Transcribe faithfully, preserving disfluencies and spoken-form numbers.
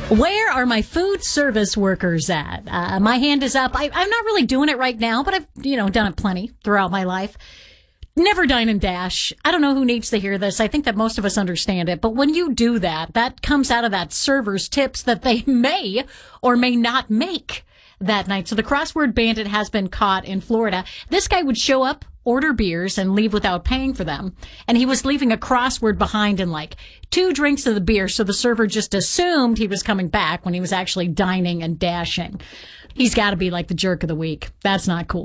Where are my food service workers at? Uh, my hand is up. I, I'm not really doing it right now, but I've, you know, done it plenty throughout my life. Never dine and dash. I don't know who needs to hear this. I think that most of us understand it. But when you do that, that comes out of that server's tips that they may or may not make that night. So the crossword bandit has been caught in Florida. This guy would show up, order beers, and leave without paying for them. And he was leaving a crossword behind in like two drinks of the beer. So the server just assumed he was coming back when he was actually dining and dashing. He's got to be like the jerk of the week. That's not cool.